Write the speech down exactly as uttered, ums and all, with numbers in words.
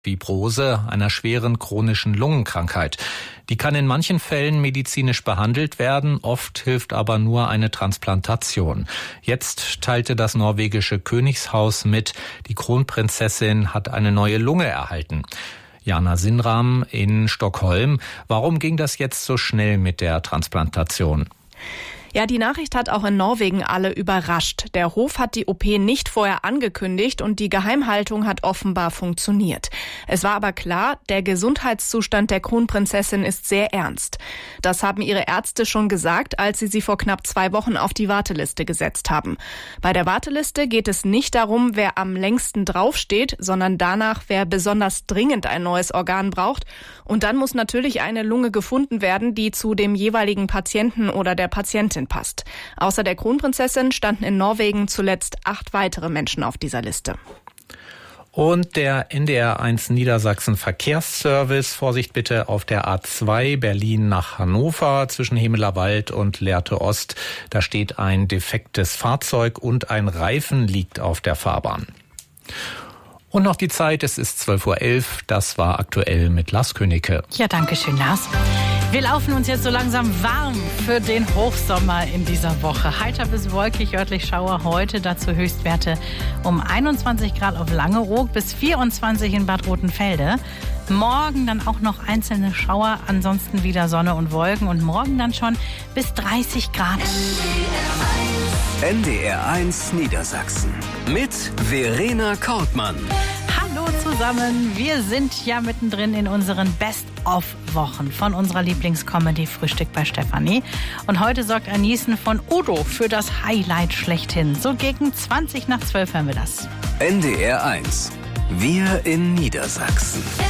Fibrose, einer schweren chronischen Lungenkrankheit. Die kann in manchen Fällen medizinisch behandelt werden, oft hilft aber nur eine Transplantation. Jetzt teilte das norwegische Königshaus mit, die Kronprinzessin hat eine neue Lunge erhalten. Jana Sinram in Stockholm. Warum ging das jetzt so schnell mit der Transplantation? Ja, die Nachricht hat auch in Norwegen alle überrascht. Der Hof hat die O P nicht vorher angekündigt und die Geheimhaltung hat offenbar funktioniert. Es war aber klar, der Gesundheitszustand der Kronprinzessin ist sehr ernst. Das haben ihre Ärzte schon gesagt, als sie sie vor knapp zwei Wochen auf die Warteliste gesetzt haben. Bei der Warteliste geht es nicht darum, wer am längsten draufsteht, sondern danach, wer besonders dringend ein neues Organ braucht. Und dann muss natürlich eine Lunge gefunden werden, die zu dem jeweiligen Patienten oder der Patientin passt. Außer der Kronprinzessin standen in Norwegen zuletzt acht weitere Menschen auf dieser Liste. Und der N D R eins Niedersachsen Verkehrsservice, Vorsicht bitte auf der A zwei Berlin nach Hannover zwischen Hemelerwald und Lehrte Ost. Da steht ein defektes Fahrzeug und ein Reifen liegt auf der Fahrbahn. Und noch die Zeit, es ist zwölf Uhr elf, das war aktuell mit Lars Königke. Ja, danke schön, Lars. Wir laufen uns jetzt so langsam warm für den Hochsommer in dieser Woche. Heiter bis wolkig, örtlich Schauer heute, dazu Höchstwerte um einundzwanzig Grad auf Langeoog bis vierundzwanzig in Bad Rotenfelde. Morgen dann auch noch einzelne Schauer, ansonsten wieder Sonne und Wolken und morgen dann schon bis dreißig Grad. N D R eins Niedersachsen mit Verena Kortmann. Hallo zusammen, wir sind ja mittendrin in unseren Best-of-Wochen von unserer Lieblingscomedy Frühstück bei Stefanie. Und heute sorgt Anisen von Udo für das Highlight schlechthin. So gegen zwanzig nach zwölf hören wir das. N D R eins, wir in Niedersachsen.